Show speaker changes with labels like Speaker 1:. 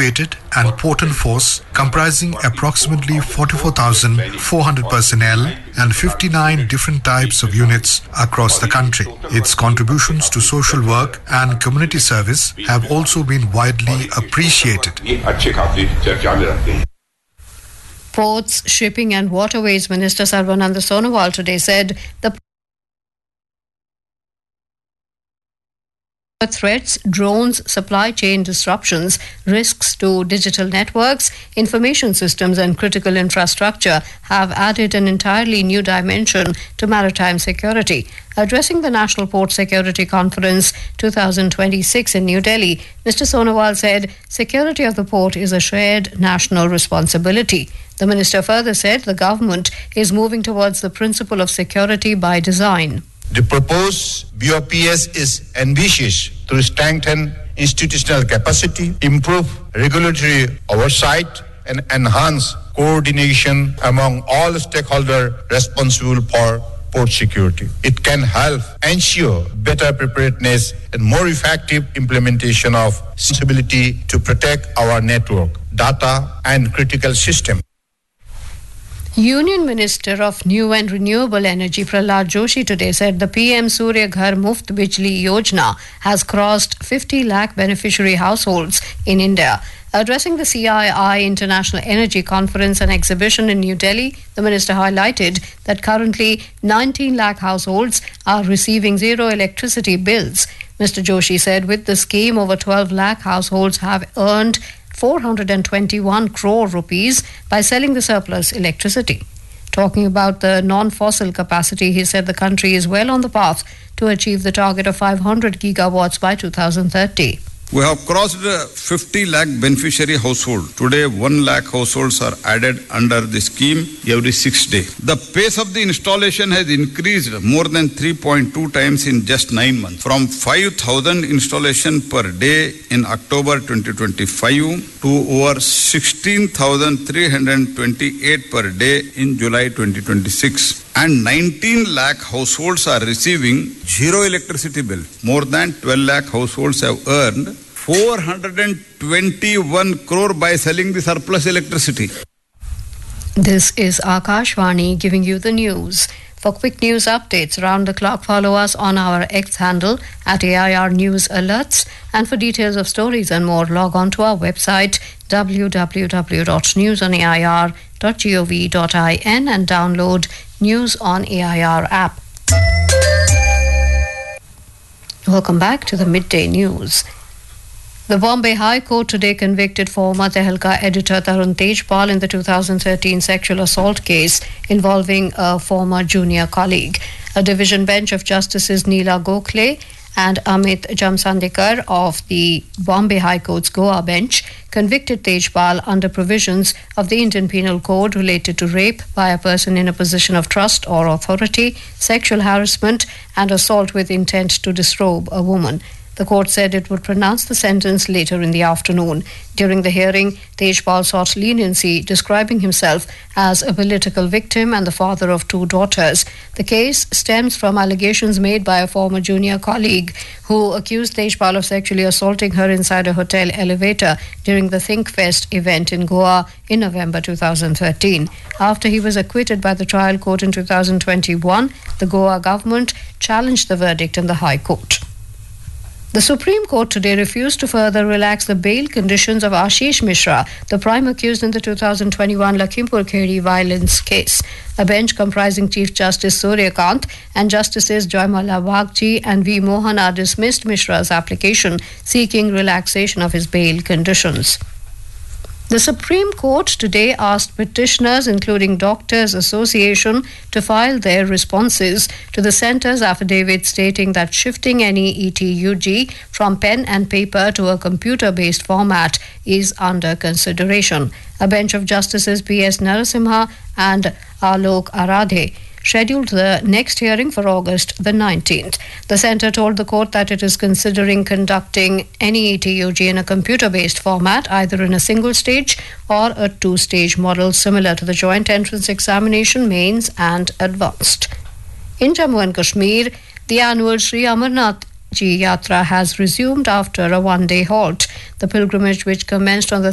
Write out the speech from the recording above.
Speaker 1: incubated and potent force comprising approximately 44,400 personnel and 59 different types of units across the country. Its contributions to social work and community service have also been widely appreciated.
Speaker 2: Ports, Shipping and Waterways Minister Sarvananda Sonowal today said the threats, drones, supply chain disruptions, risks to digital networks, information systems and critical infrastructure have added an entirely new dimension to maritime security. Addressing the National Port Security Conference 2026 in New Delhi, Mr. Sonowal said security of the port is a shared national responsibility. The minister further said the government is moving towards the principle of security by design.
Speaker 3: The proposed BOPS is ambitious to strengthen institutional capacity, improve regulatory oversight, and enhance coordination among all stakeholders responsible for port security. It can help ensure better preparedness and more effective implementation of responsibility to protect our network, data, and critical system.
Speaker 2: Union Minister of New and Renewable Energy Prahlad Joshi today said the PM Surya Ghar Muft Bijli Yojana has crossed 50 lakh beneficiary households in India. Addressing the CII International Energy Conference and Exhibition in New Delhi, the minister highlighted that currently 19 lakh households are receiving zero electricity bills. Mr. Joshi said with the scheme, over 12 lakh households have earned 421 crore rupees by selling the surplus electricity. Talking about the non-fossil capacity, he said the country is well on the path to achieve the target of 500 gigawatts by 2030.
Speaker 4: We have crossed 50 lakh beneficiary household. Today, 1 lakh households are added under the scheme every 6 days. The pace of the installation has increased more than 3.2 times in just 9 months. From 5,000 installation per day in October 2025 to over 16,328 per day in July 2026. And 19 lakh households are receiving zero electricity bill. More than 12 lakh households have earned 421 crore by selling the surplus electricity.
Speaker 2: This is Akashvani giving you the news. For quick news updates around the clock, follow us on our X handle at AIR News Alerts. And for details of stories and more, log on to our website www.newsonair.gov.in and download News on AIR app. Welcome back to the midday news. The Bombay High Court today convicted former Tehelka editor Tarun Tejpal in the 2013 sexual assault case involving a former junior colleague. A division bench of Justices Neela Gokhale and Amit Jamsandekar of the Bombay High Court's Goa bench convicted Tejpal under provisions of the Indian Penal Code related to rape by a person in a position of trust or authority, sexual harassment, and assault with intent to disrobe a woman. The court said it would pronounce the sentence later in the afternoon. During the hearing, Tejpal sought leniency, describing himself as a political victim and the father of 2 daughters. The case stems from allegations made by a former junior colleague who accused Tejpal of sexually assaulting her inside a hotel elevator during the Think Fest event in Goa in November 2013. After he was acquitted by the trial court in 2021, the Goa government challenged the verdict in the High Court. The Supreme Court today refused to further relax the bail conditions of Ashish Mishra, the prime accused in the 2021 Lakhimpur Kheri violence case. A bench comprising Chief Justice Surya Kant and Justices Joymala Bagchi and V. Mohana dismissed Mishra's application seeking relaxation of his bail conditions. The Supreme Court today asked petitioners, including Doctors Association, to file their responses to the centre's affidavit stating that shifting any ETUG from pen and paper to a computer-based format is under consideration. A bench of Justices B.S. Narasimha and Alok Aradhe scheduled the next hearing for August the 19th. The centre told the court that it is considering conducting any ETUG in a computer-based format, either in a single stage or a 2-stage model similar to the joint entrance examination, mains and advanced. In Jammu and Kashmir, the annual Sri Amarnath Ji Yatra has resumed after a one-day halt. The pilgrimage, which commenced on the